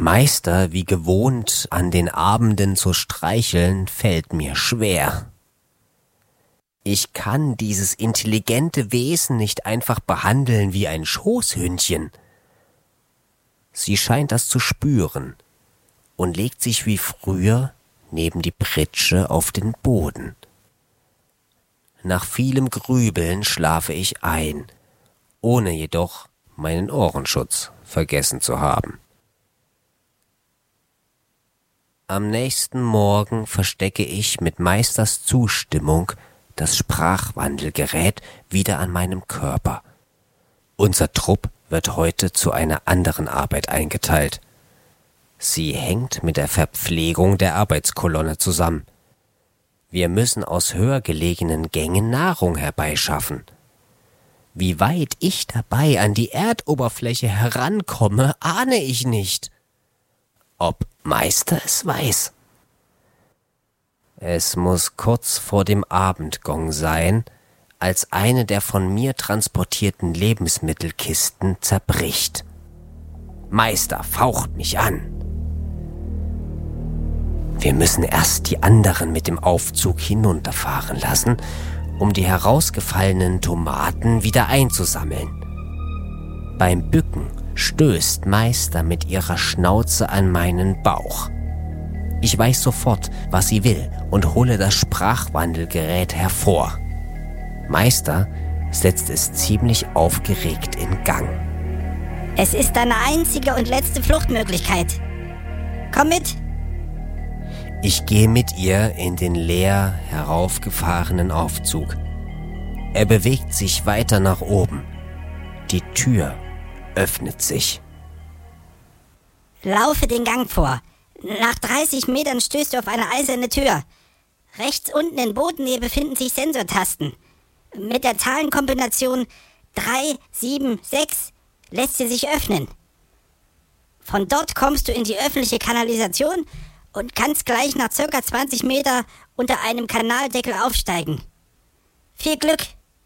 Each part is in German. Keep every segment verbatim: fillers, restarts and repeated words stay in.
Meister wie gewohnt an den Abenden zu streicheln, fällt mir schwer. Ich kann dieses intelligente Wesen nicht einfach behandeln wie ein Schoßhündchen. Sie scheint das zu spüren und legt sich wie früher neben die Pritsche auf den Boden. Nach vielem Grübeln schlafe ich ein, ohne jedoch meinen Ohrenschutz vergessen zu haben. Am nächsten Morgen verstecke ich mit Meisters Zustimmung das Sprachwandelgerät wieder an meinem Körper. Unser Trupp wird heute zu einer anderen Arbeit eingeteilt. Sie hängt mit der Verpflegung der Arbeitskolonne zusammen. Wir müssen aus höher gelegenen Gängen Nahrung herbeischaffen. Wie weit ich dabei an die Erdoberfläche herankomme, ahne ich nicht. Ob Meister es weiß. Es muss kurz vor dem Abendgong sein, als eine der von mir transportierten Lebensmittelkisten zerbricht. Meister faucht mich an. Wir müssen erst die anderen mit dem Aufzug hinunterfahren lassen, um die herausgefallenen Tomaten wieder einzusammeln. Beim Bücken stößt Meister mit ihrer Schnauze an meinen Bauch. Ich weiß sofort, was sie will und hole das Sprachwandelgerät hervor. Meister setzt es ziemlich aufgeregt in Gang. Es ist deine einzige und letzte Fluchtmöglichkeit. Komm mit! Ich gehe mit ihr in den leer heraufgefahrenen Aufzug. Er bewegt sich weiter nach oben. Die Tür öffnet sich. Laufe den Gang vor. Nach dreißig Metern stößt du auf eine eiserne Tür. Rechts unten in Bodennähe befinden sich Sensortasten. Mit der Zahlenkombination drei sieben sechs lässt sie sich öffnen. Von dort kommst du in die öffentliche Kanalisation und kannst gleich nach circa zwanzig Meter unter einem Kanaldeckel aufsteigen. Viel Glück!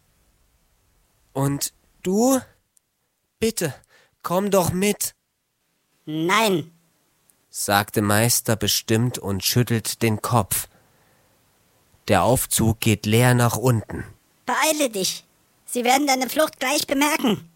Und du? Bitte, komm doch mit. Nein, sagte Meister bestimmt und schüttelt den Kopf. Der Aufzug geht leer nach unten. Beeile dich. Sie werden deine Flucht gleich bemerken.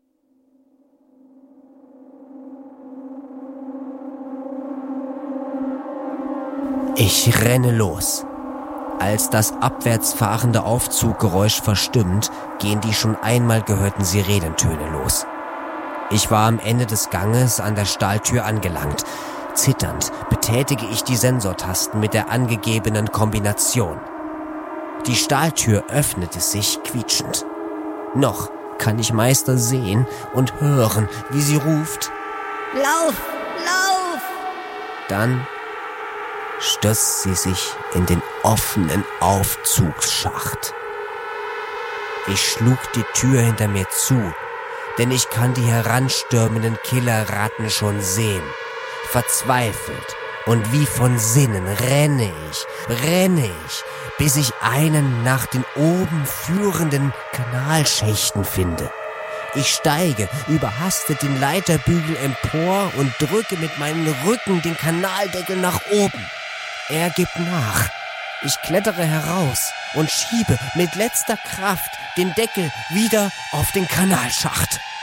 Ich renne los. Als das abwärts fahrende Aufzuggeräusch verstummt, gehen die schon einmal gehörten Sirenentöne los. Ich war am Ende des Ganges an der Stahltür angelangt. Zitternd betätige ich die Sensortasten mit der angegebenen Kombination. Die Stahltür öffnete sich quietschend. Noch kann ich Meister sehen und hören, wie sie ruft: Lauf, lauf! Dann stürzt sie sich in den offenen Aufzugsschacht. Ich schlug die Tür hinter mir zu, denn ich kann die heranstürmenden Killerratten schon sehen. Verzweifelt und wie von Sinnen renne ich, renne ich, bis ich einen nach den oben führenden Kanalschächten finde. Ich steige überhastet den Leiterbügel empor und drücke mit meinem Rücken den Kanaldeckel nach oben. Er gibt nach. Ich klettere heraus und schiebe mit letzter Kraft den Deckel wieder auf den Kanalschacht.